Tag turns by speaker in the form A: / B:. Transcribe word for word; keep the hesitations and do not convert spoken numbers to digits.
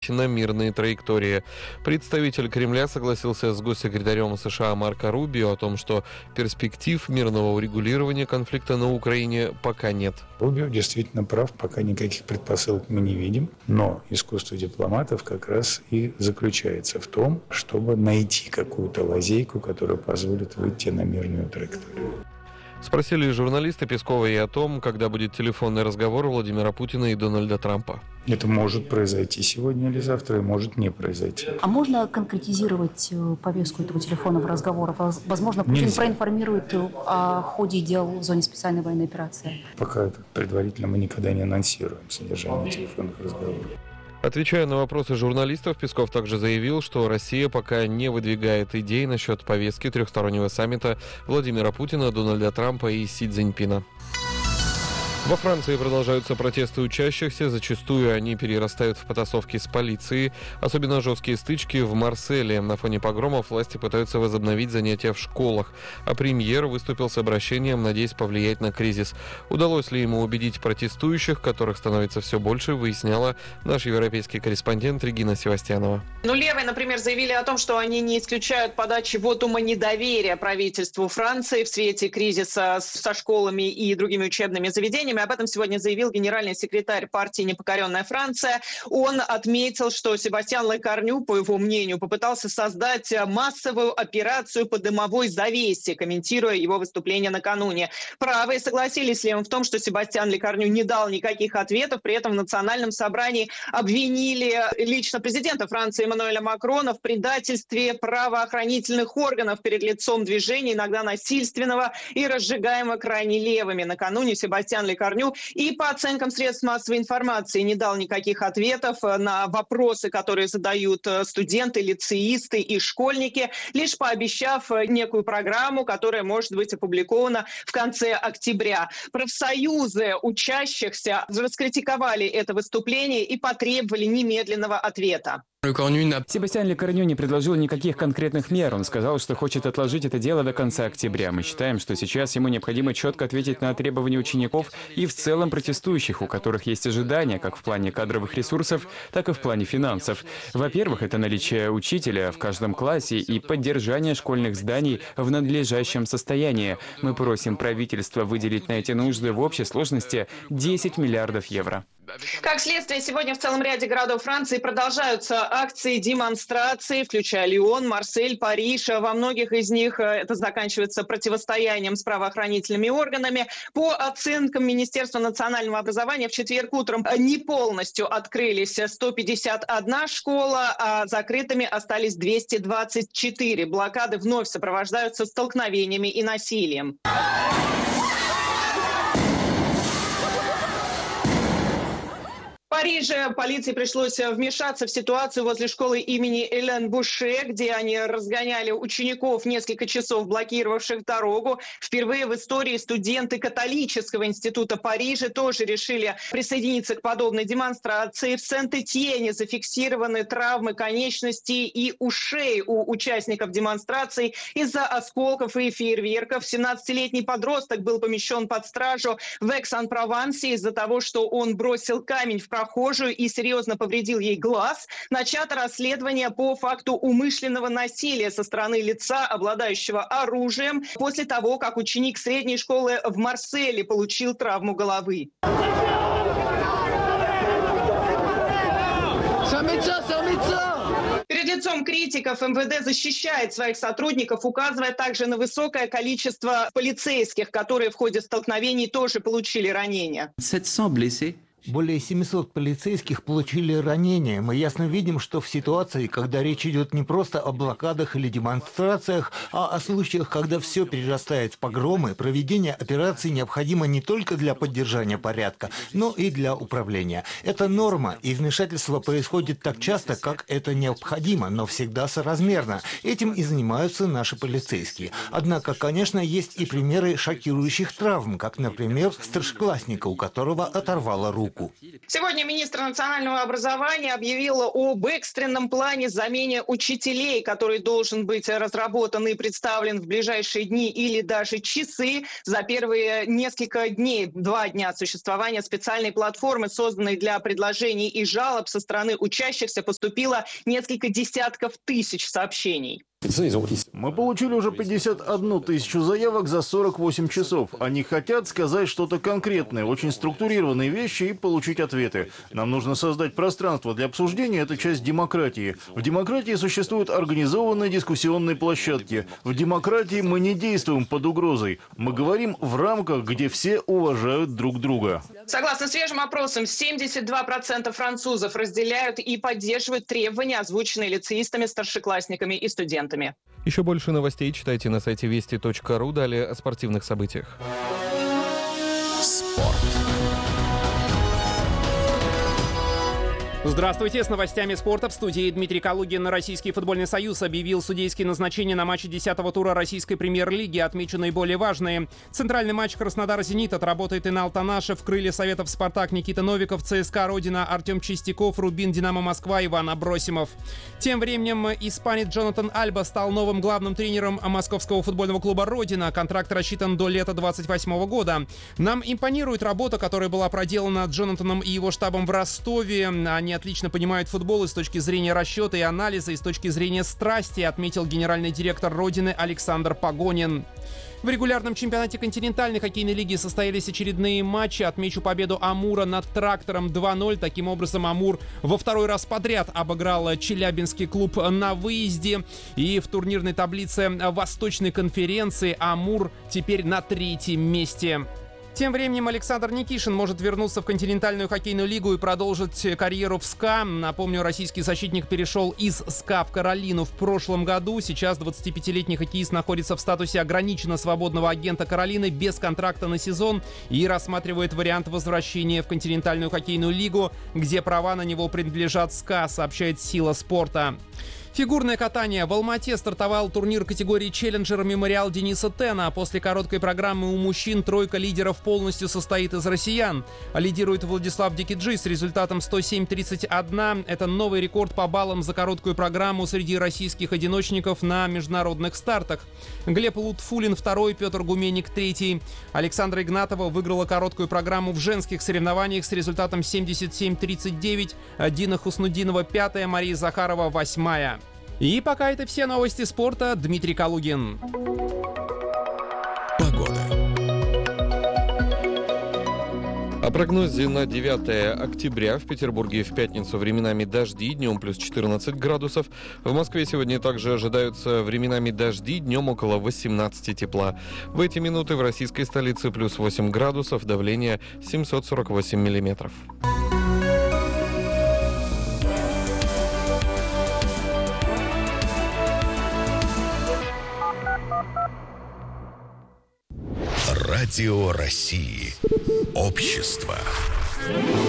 A: на мирные траектории. Представитель Кремля согласился с госсекретарем США Марко Рубио о том, что перспектив мирного урегулирования конфликта на Украине пока нет.
B: Рубио действительно прав, пока никаких предпосылок мы не видим, но искусство дипломатов как раз и заключается в том, чтобы найти какую-то лазейку, которая позволит выйти на мирную траекторию.
A: Спросили журналисты Пескова и о том, когда будет телефонный разговор Владимира Путина и Дональда Трампа.
B: Это может произойти сегодня или завтра, и может не произойти.
C: А можно конкретизировать повестку этого телефонного разговора? Возможно, Путин
B: Нельзя.
C: проинформирует о ходе дел в зоне специальной военной операции?
B: Пока это предварительно мы никогда не анонсируем содержание телефонных разговоров.
A: Отвечая на вопросы журналистов, Песков также заявил, что Россия пока не выдвигает идей насчет повестки трехстороннего саммита Владимира Путина, Дональда Трампа и Си Цзиньпина. Во Франции продолжаются протесты учащихся, зачастую они перерастают в потасовки с полицией. Особенно жесткие стычки в Марселе. На фоне погромов власти пытаются возобновить занятия в школах. А премьер выступил с обращением, надеясь повлиять на кризис. Удалось ли ему убедить протестующих, которых становится все больше, выясняла наш европейский корреспондент Регина Севастьянова.
D: Ну, левые, например, заявили о том, что они не исключают подачи вотума недоверия правительству Франции в свете кризиса со школами и другими учебными заведениями. Об этом сегодня заявил генеральный секретарь партии «Непокоренная Франция». Он отметил, что Себастьян Лекарню, по его мнению, попытался создать массовую операцию по дымовой завесе, комментируя его выступление накануне. Правые согласились с левым в том, что Себастьян Лекарню не дал никаких ответов, при этом в национальном собрании обвинили лично президента Франции Эммануэля Макрона в предательстве правоохранительных органов перед лицом движения, иногда насильственного и разжигаемого крайне левыми. Накануне Себастьян Лекарню и по оценкам средств массовой информации не дал никаких ответов на вопросы, которые задают студенты, лицеисты и школьники, лишь пообещав некую программу, которая может быть опубликована в конце октября. Профсоюзы учащихся раскритиковали это выступление и потребовали немедленного ответа.
E: Себастьян Лекарню не предложил никаких конкретных мер. Он сказал, что хочет отложить это дело до конца октября. Мы считаем, что сейчас ему необходимо четко ответить на требования учеников и в целом протестующих, у которых есть ожидания как в плане кадровых ресурсов, так и в плане финансов. Во-первых, это наличие учителя в каждом классе и поддержание школьных зданий в надлежащем состоянии. Мы просим правительство выделить на эти нужды в общей сложности десять миллиардов евро.
D: Как следствие, сегодня в целом ряде городов Франции продолжаются акции, демонстрации, включая Лион, Марсель, Париж. Во многих из них это заканчивается противостоянием с правоохранительными органами. По оценкам Министерства национального образования, в четверг утром не полностью открылись сто пятьдесят одна школа, а закрытыми остались двести двадцать четыре. Блокады вновь сопровождаются столкновениями и насилием. В Париже полиции пришлось вмешаться в ситуацию возле школы имени Элен Буше, где они разгоняли учеников несколько часов, блокировавших дорогу. Впервые в истории студенты католического института Парижа тоже решили присоединиться к подобной демонстрации. В Сент-Этьене зафиксированы травмы конечностей и ушей у участников демонстраций из-за осколков и фейерверков. семнадцатилетний подросток был помещен под стражу в Экс-ан-Провансе из-за того, что он бросил камень в прохожую и серьезно повредил ей глаз. Начато расследование по факту умышленного насилия со стороны лица, обладающего оружием, после того, как ученик средней школы в Марселе получил травму головы. Перед лицом критиков эм вэ дэ защищает своих сотрудников, указывая также на высокое количество полицейских, которые в ходе столкновений тоже получили ранения.
F: Более семисот полицейских получили ранения. Мы ясно видим, что в ситуации, когда речь идет не просто о блокадах или демонстрациях, а о случаях, когда все перерастает в погромы, проведение операций необходимо не только для поддержания порядка, но и для управления. Это норма, и вмешательство происходит так часто, как это необходимо, но всегда соразмерно. Этим и занимаются наши полицейские. Однако, конечно, есть и примеры шокирующих травм, как, например, старшеклассника, у которого оторвало руку. руку.
D: Сегодня министр национального образования объявила об экстренном плане замене учителей, который должен быть разработан и представлен в ближайшие дни или даже часы. За первые несколько дней, два дня существования специальной платформы, созданной для предложений и жалоб со стороны учащихся, поступило несколько десятков тысяч сообщений.
G: Мы получили уже пятьдесят одну тысячу заявок за сорок восемь часов. Они хотят сказать что-то конкретное, очень структурированные вещи и получить ответы. Нам нужно создать пространство для обсуждения, это часть демократии. В демократии существуют организованные дискуссионные площадки. В демократии мы не действуем под угрозой. Мы говорим в рамках, где все уважают друг друга.
D: Согласно свежим опросам, семьдесят два процента французов разделяют и поддерживают требования, озвученные лицеистами, старшеклассниками и студентами.
A: Еще больше новостей читайте на сайте вести точка ру. Далее о спортивных событиях.
H: Спорт. Здравствуйте, с новостями спорта в студии Дмитрий Калугин. Российский футбольный союз объявил судейские назначения на матче десятого тура российской премьер-лиги. Отмечу наиболее важные. Центральный матч Краснодар-Зенит отработает Инал Танашев, крылья Советов Спартак Никита Новиков, ЦСКА Родина Артем Чистяков, Рубин Динамо Москва Иван Абросимов. Тем временем испанец Джонатан Альба стал новым главным тренером московского футбольного клуба Родина. Контракт рассчитан до лета двадцать восьмого года. Нам импонирует работа, которая была проделана Джонатаном и его штабом в Ростове. Они отлично понимают футбол и с точки зрения расчета и анализа, и с точки зрения страсти, отметил генеральный директор Родины Александр Погонин. В регулярном чемпионате континентальной хоккейной лиги состоялись очередные матчи. Отмечу победу Амура над Трактором два ноль. Таким образом, Амур во второй раз подряд обыграл Челябинский клуб на выезде. И в турнирной таблице Восточной конференции Амур теперь на третьем месте. Тем временем Александр Никишин может вернуться в континентальную хоккейную лигу и продолжить карьеру в СКА. Напомню, российский защитник перешел из СКА в Каролину в прошлом году. Сейчас двадцатипятилетний хоккеист находится в статусе ограниченно свободного агента Каролины без контракта на сезон и рассматривает вариант возвращения в континентальную хоккейную лигу, где права на него принадлежат СКА, сообщает «Сила спорта». Фигурное катание. В Алма-Ате стартовал турнир категории «Челленджер» «Мемориал» Дениса Тена. После короткой программы у мужчин тройка лидеров полностью состоит из россиян. Лидирует Владислав Дикиджи с результатом сто семь тридцать один. Это новый рекорд по баллам за короткую программу среди российских одиночников на международных стартах. Глеб Лутфулин второй, Петр Гуменник третий. Александра Игнатова выиграла короткую программу в женских соревнованиях с результатом семьдесят семь тридцать девять. Дина Хуснудинова пятая, Мария Захарова восьмая. И пока это все новости спорта. Дмитрий Калугин.
A: Погода. О прогнозе на девятое октября. В Петербурге в пятницу временами дожди, днем плюс четырнадцать градусов. В Москве сегодня также ожидаются временами дожди, днем около восемнадцати тепла. В эти минуты в российской столице плюс восемь градусов, давление семьсот сорок восемь миллиметров.
H: Радио России. Общество.